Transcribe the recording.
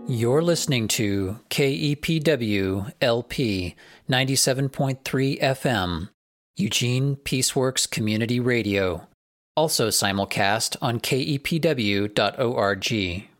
You're listening to KEPW LP 97.3 FM, Eugene Peaceworks Community Radio, also simulcast on kepw.org.